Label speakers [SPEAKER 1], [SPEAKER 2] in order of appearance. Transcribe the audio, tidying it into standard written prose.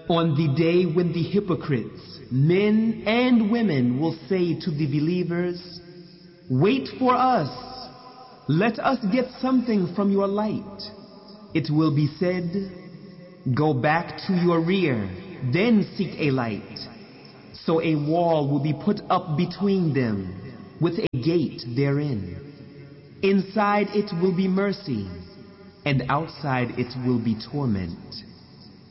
[SPEAKER 1] On the day when the hypocrites, men and women, will say to the believers, "Wait for us. Let us get something from your light." It will be said, "Go back to your rear, then seek a light." So a wall will be put up between them, with a gate therein. Inside it will be mercy, and outside it will be torment.